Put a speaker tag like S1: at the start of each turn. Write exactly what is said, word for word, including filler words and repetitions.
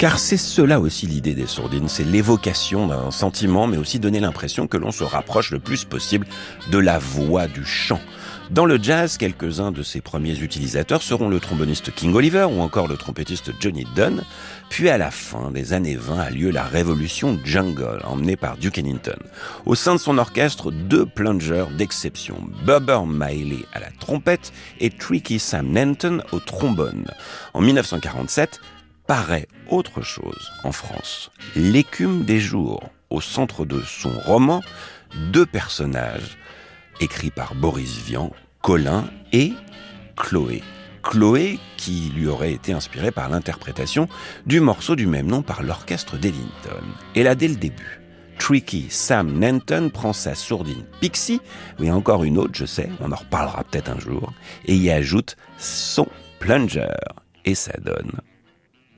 S1: Car c'est cela aussi l'idée des sourdines, c'est l'évocation d'un sentiment, mais aussi donner l'impression que l'on se rapproche le plus possible de la voix, du chant. Dans le jazz, quelques-uns de ses premiers utilisateurs seront le tromboniste King Oliver ou encore le trompettiste Johnny Dunn. Puis à la fin des années vingt a lieu la révolution jungle, emmenée par Duke Ellington. Au sein de son orchestre, deux plungers d'exception, Bubber Miley à la trompette et Tricky Sam Nanton au trombone. En dix-neuf cent quarante-sept, paraît autre chose en France. L'écume des jours, au centre de son roman, deux personnages écrits par Boris Vian, Colin et Chloé. Chloé qui lui aurait été inspirée par l'interprétation du morceau du même nom par l'orchestre d'Ellington. Et là, dès le début, Tricky Sam Nanton prend sa sourdine Pixie, oui encore une autre, je sais, on en reparlera peut-être un jour, et y ajoute son plunger. Et ça donne